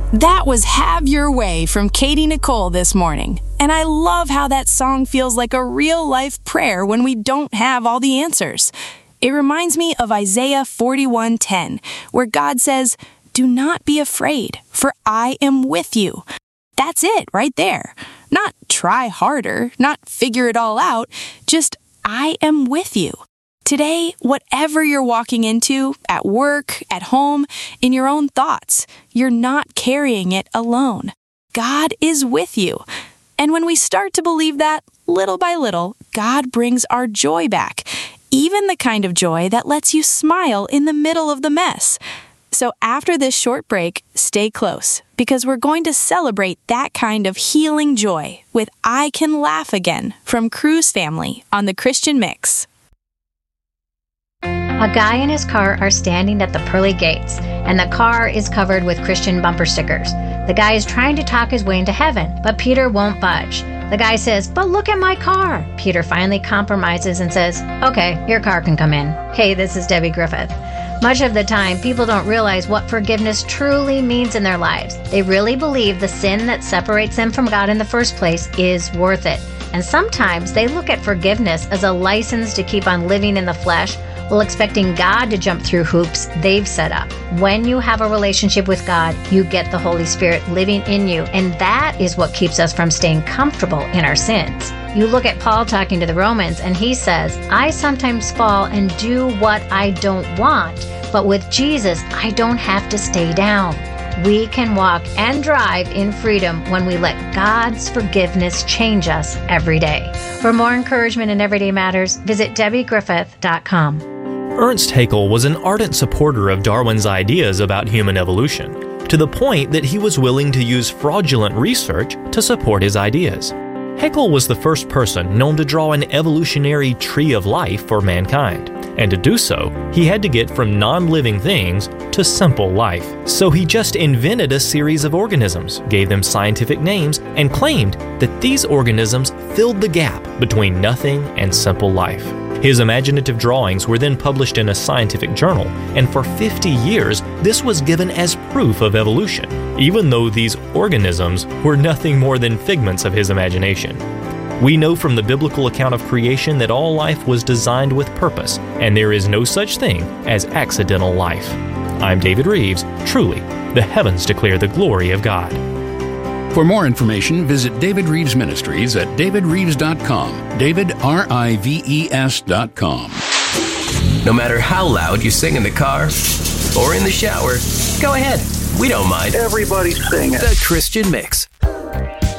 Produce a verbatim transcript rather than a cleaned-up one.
That was Have Your Way from Katie Nicole this morning. And I love how that song feels like a real-life prayer when we don't have all the answers. It reminds me of Isaiah forty-one ten, where God says, "Do not be afraid, for I am with you." That's it right there. Not try harder, not figure it all out, just I am with you. Today, whatever you're walking into, at work, at home, in your own thoughts, you're not carrying it alone. God is with you. And when we start to believe that, little by little, God brings our joy back, even the kind of joy that lets you smile in the middle of the mess. So after this short break, stay close, because we're going to celebrate that kind of healing joy with I Can Laugh Again from Cruz Family on the Christian Mix. A guy and his car are standing at the pearly gates, and the car is covered with Christian bumper stickers. The guy is trying to talk his way into heaven, but Peter won't budge. The guy says, "But look at my car." Peter finally compromises and says, "Okay, your car can come in." Hey, this is Debbie Griffith. Much of the time, people don't realize what forgiveness truly means in their lives. They really believe the sin that separates them from God in the first place is worth it. And sometimes they look at forgiveness as a license to keep on living in the flesh while expecting God to jump through hoops they've set up. When you have a relationship with God, you get the Holy Spirit living in you, and that is what keeps us from staying comfortable in our sins. You look at Paul talking to the Romans, and he says, "I sometimes fall and do what I don't want, but with Jesus, I don't have to stay down." We can walk and drive in freedom when we let God's forgiveness change us every day. For more encouragement in Everyday Matters, visit debbie griffith dot com. Ernst Haeckel was an ardent supporter of Darwin's ideas about human evolution, to the point that he was willing to use fraudulent research to support his ideas. Haeckel was the first person known to draw an evolutionary tree of life for mankind, and to do so, he had to get from non-living things to simple life. So he just invented a series of organisms, gave them scientific names, and claimed that these organisms filled the gap between nothing and simple life. His imaginative drawings were then published in a scientific journal, and for fifty years, this was given as proof of evolution, even though these organisms were nothing more than figments of his imagination. We know from the biblical account of creation that all life was designed with purpose, and there is no such thing as accidental life. I'm David Reeves. Truly, the heavens declare the glory of God. For more information, visit David Reeves Ministries at david reeves dot com. David, R I V E S dot com. No matter how loud you sing in the car or in the shower, go ahead. We don't mind. Everybody's singing. The Christian Mix